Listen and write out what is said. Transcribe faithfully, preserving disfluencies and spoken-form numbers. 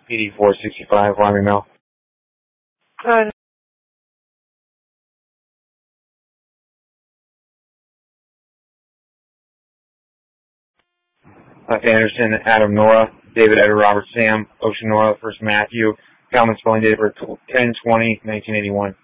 P D four sixty-five, Wyoming Mill. Uh, Uh, Anderson, Adam, Nora, David, Edward, Robert, Sam, Ocean, Nora, First Matthew, Calvin, spelling date for ten twenty nineteen eighty-one.